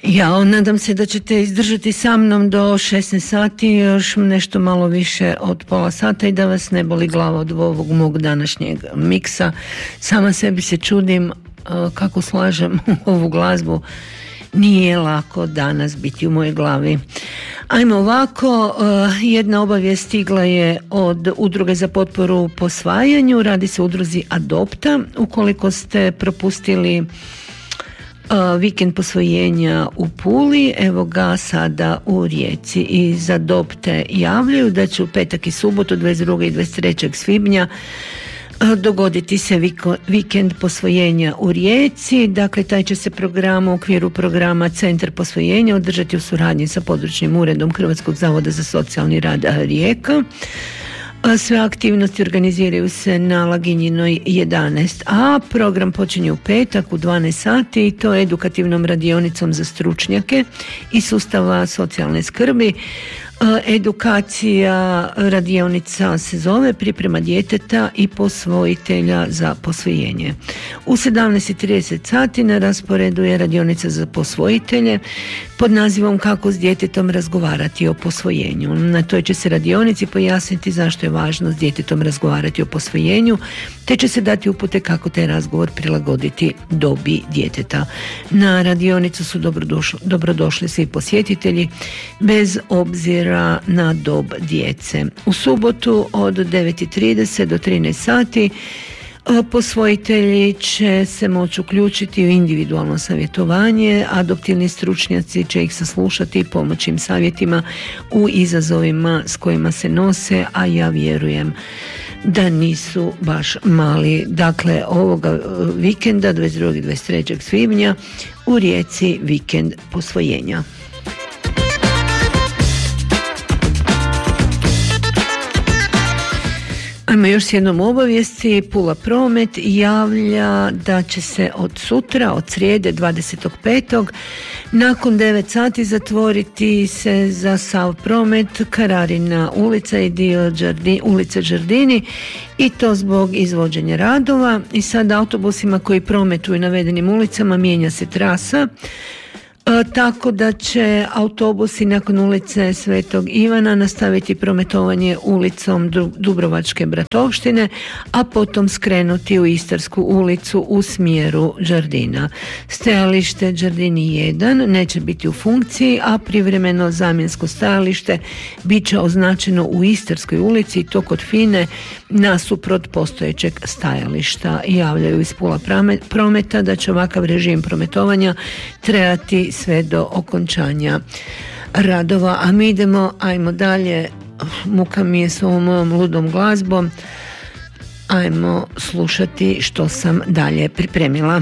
Ja, nadam se da ćete izdržati sa mnom do 16 sati, još nešto malo više od pola sata i da vas ne boli glava od ovog mog današnjeg miksa. Sama sebi se čudim kako slažem ovu glazbu. Nije lako danas biti u mojoj glavi. Ajmo ovako, jedna obavijest stigla je od Udruge za potporu posvajanju, radi se o udruzi Adopta. Ukoliko ste propustili vikend posvojenja u Puli, evo ga sada u Rijeci. Iz Adopte javljaju da će u petak i subotu 22. i 23. svibnja dogoditi se vikend posvojenja u Rijeci. Dakle, taj će se program u okviru programa Centar posvojenja održati u suradnji sa područnim uredom Hrvatskog zavoda za socijalni rad Rijeka. Sve aktivnosti organiziraju se na Laginjinoj 11a. Program počinje u petak u 12 sati i to edukativnom radionicom za stručnjake iz sustava socijalne skrbi. Edukacija radionica se zove Priprema djeteta i posvojitelja za posvojenje. U 17:30 sati na rasporedu je radionica za posvojitelje pod nazivom Kako s djetetom razgovarati o posvojenju. Na toj će se radionici pojasniti zašto je važno s djetetom razgovarati o posvojenju, te će se dati upute kako taj razgovor prilagoditi dobi djeteta. Na radionicu su dobrodošli svi posjetitelji bez obzira na dob djece. U subotu od 9:30 do 13 sati posvojitelji će se moći uključiti u individualno savjetovanje, adoptivni stručnjaci će ih saslušati i pomoći im savjetima u izazovima s kojima se nose, a ja vjerujem da nisu baš mali. Dakle, ovoga vikenda 22. i 23. svibnja u Rijeci vikend posvojenja. Ajmo još s jednom obavijesti. Pula Promet javlja da će se od sutra, od srijede 25. nakon 9 sati zatvoriti se za sav promet Kararina ulica i dio ulice Đardini, i to zbog izvođenja radova. I sad autobusima koji prometuju navedenim ulicama mijenja se trasa, tako da će autobusi nakon ulice Svetog Ivana nastaviti prometovanje ulicom Dubrovačke Bratovštine, a potom skrenuti u Istarsku ulicu u smjeru Đardina. Stajalište Đardini 1 neće biti u funkciji, a privremeno zamjensko stajalište bit će označeno u Istarskoj ulici i to kod Fine nasuprot postojećeg stajališta. Javljaju iz Pula Prometa da će ovakav režim prometovanja trajati sve do okončanja radova. A mi ajmo dalje, muka mi je s ovom mojom ludom glazbom. Ajmo slušati što sam dalje pripremila.